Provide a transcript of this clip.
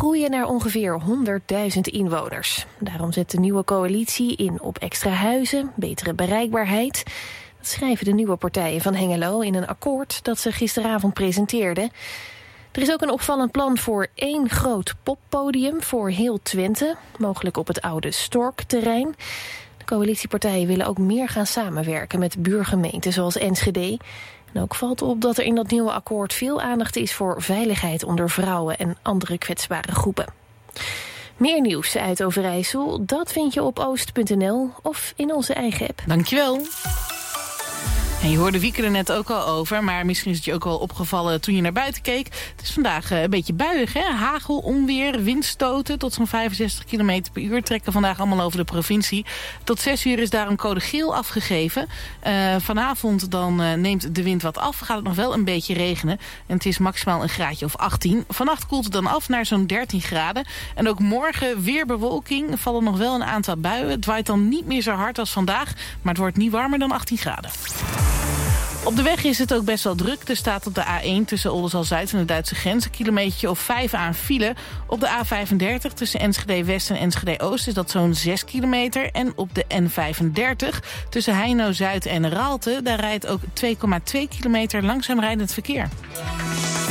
groeien naar ongeveer 100.000 inwoners. Daarom zet de nieuwe coalitie in op extra huizen, betere bereikbaarheid. Dat schrijven de nieuwe partijen van Hengelo in een akkoord dat ze gisteravond presenteerden. Er is ook een opvallend plan voor 1 groot poppodium voor heel Twente, mogelijk op het oude Storkterrein. De coalitiepartijen willen ook meer gaan samenwerken met buurgemeenten zoals Enschede. En ook valt op dat er in dat nieuwe akkoord veel aandacht is voor veiligheid onder vrouwen en andere kwetsbare groepen. Meer nieuws uit Overijssel, dat vind je op oost.nl of in onze eigen app. Dankjewel. En je hoorde Wieke er net ook al over, maar misschien is het je ook wel opgevallen toen je naar buiten keek. Het is vandaag een beetje buiig, hè? Hagel, onweer, windstoten tot zo'n 65 km per uur trekken vandaag allemaal over de provincie. Tot 6 uur is daarom code geel afgegeven. Vanavond dan neemt de wind wat af, gaat het nog wel een beetje regenen. En het is maximaal een graadje of 18. Vannacht koelt het dan af naar zo'n 13 graden. En ook morgen weer bewolking, vallen nog wel een aantal buien. Het waait dan niet meer zo hard als vandaag, maar het wordt niet warmer dan 18 graden. Op de weg is het ook best wel druk. Er staat op de A1 tussen Oldenzaal-Zuid en de Duitse grens een kilometertje of 5 aan file. Op de A35 tussen Enschede-West en Enschede-Oost is dat zo'n 6 kilometer. En op de N35 tussen Heino-Zuid en Raalte, daar rijdt ook 2,2 kilometer langzaam rijdend verkeer.